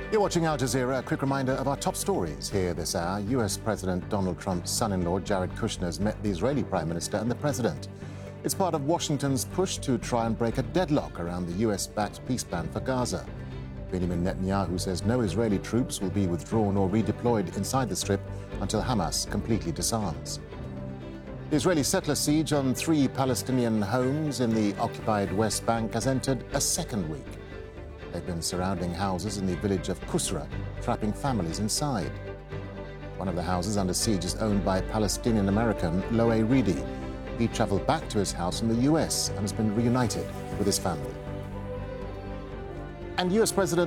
You're watching Al Jazeera. A quick reminder of our top stories here this hour. US President Donald Trump's son-in-law, Jared Kushner, has met the Israeli Prime Minister and the President. It's part of Washington's push to try and break a deadlock around the US-backed peace plan for Gaza. Benjamin Netanyahu says no Israeli troops will be withdrawn or redeployed inside the Strip until Hamas completely disarms. The Israeli settler siege on 3 Palestinian homes in the occupied West Bank has entered a second week. They've been surrounding houses in the village of Kusra, trapping families inside. One of the houses under siege is owned by Palestinian-American Loe Reedy. He travelled back to his house in the US and has been reunited with his family. And US President